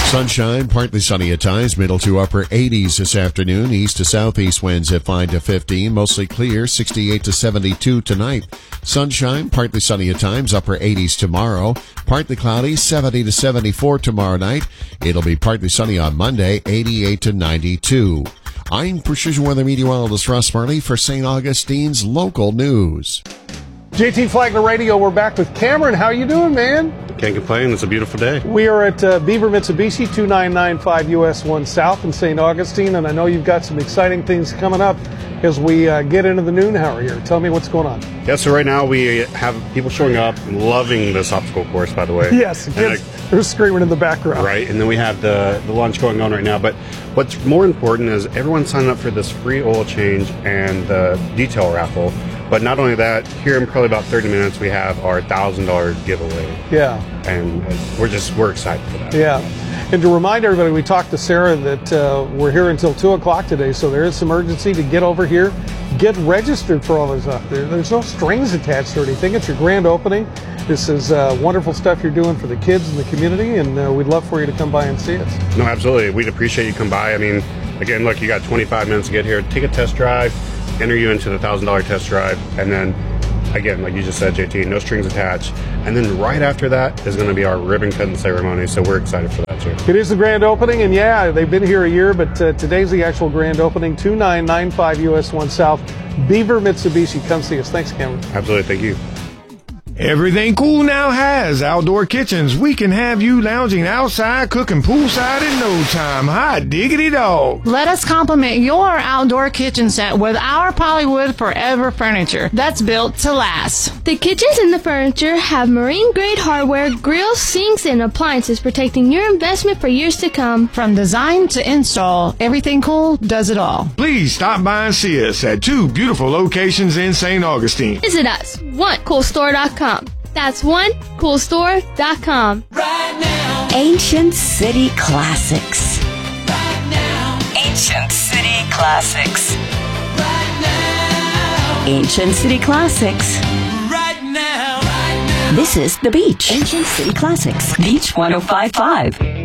Sunshine, partly sunny at times, middle to upper 80s this afternoon. East to southeast winds at 5 to 15, mostly clear, 68 to 72 tonight. Sunshine, partly sunny at times, upper 80s tomorrow. Partly cloudy, 70 to 74 tomorrow night. It'll be partly sunny on Monday, 88 to 92. I'm Precision Weather Meteorologist Russ Marley for St. Augustine's local news. JT Flagler Radio, we're back with Cameron. How you doing, man? Can't complain. It's a beautiful day. We are at Beaver Mitsubishi, 2995 US 1 South in St. Augustine, and I know you've got some exciting things coming up as we get into the noon hour here. Tell me what's going on. Yeah, so right now we have people showing up, loving this obstacle course, by the way. Yes, the kids, they're screaming in the background. Right, and then we have the lunch going on right now. But what's more important is everyone signing up for this free oil change and the detail raffle. But not only that, here in probably about 30 minutes, we have our $1,000 giveaway. Yeah. And we're excited for that. Yeah. And to remind everybody, we talked to Sarah that we're here until 2 o'clock today, so there is some urgency to get over here, get registered for all this stuff. There's no strings attached or anything. It's your grand opening. This is wonderful stuff you're doing for the kids and the community, and we'd love for you to come by and see us. No, absolutely. We'd appreciate you come by. I mean, again, look, you got 25 minutes to get here. Take a test drive, enter you into the $1,000 test drive, and then again, like you just said, JT, no strings attached. And then right after that is going to be our ribbon cutting ceremony, so we're excited for that too. It is the grand opening, and yeah, they've been here a year, but today's the actual grand opening, 2995 US 1 South, Beaver Mitsubishi. Come see us. Thanks, Cameron. Absolutely. Thank you. Everything Cool now has outdoor kitchens. We can have you lounging outside, cooking poolside in no time. Hot diggity dog. Let us compliment your outdoor kitchen set with our Polywood Forever furniture that's built to last. The kitchens and the furniture have marine-grade hardware, grills, sinks, and appliances protecting your investment for years to come. From design to install, Everything Cool does it all. Please stop by and see us at 2 beautiful locations in St. Augustine. Visit us, onecoolstore.com. That's onecoolstore.com. Right now. Ancient City Classics. Right now. Ancient City Classics. Right now. Ancient City Classics. Right now. Right now. This is The Beach. Ancient City Classics. Beach 105.5.